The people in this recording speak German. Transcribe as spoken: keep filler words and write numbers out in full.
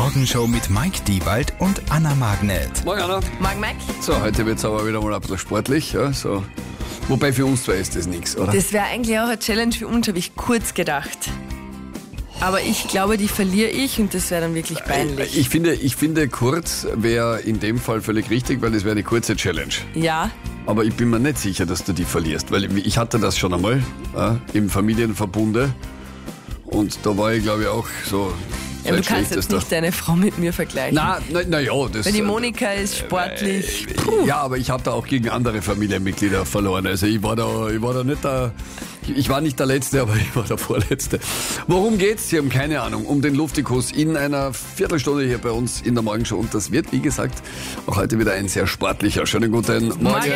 Morgenshow mit Mike Diewald und Anna Magnet. Morgen, Anna. Morgen, Mike. So, heute wird es aber wieder mal ein bisschen sportlich. Ja, so. Wobei für uns zwei ist das nichts, oder? Das wäre eigentlich auch eine Challenge für uns, habe ich kurz gedacht. Aber ich glaube, die verliere ich und das wäre dann wirklich peinlich. Ich finde, ich finde kurz wäre in dem Fall völlig richtig, weil es wäre eine kurze Challenge. Ja. Aber ich bin mir nicht sicher, dass du die verlierst, weil ich hatte das schon einmal ja, im Familienverbunde und da war ich, glaube ich, auch so... Ja, du kannst jetzt nicht deine Frau mit mir vergleichen. Na, na, na ja, das... Weil die Monika ist sportlich. Äh, ja, aber ich habe da auch gegen andere Familienmitglieder verloren. Also ich war da, ich war da nicht der... Ich war nicht der Letzte, aber ich war der Vorletzte. Worum geht's? Sie haben keine Ahnung. Um den Luftikus in einer Viertelstunde hier bei uns in der Morgenshow. Und das wird, wie gesagt, auch heute wieder ein sehr sportlicher. Schönen guten Morgen. Morgen.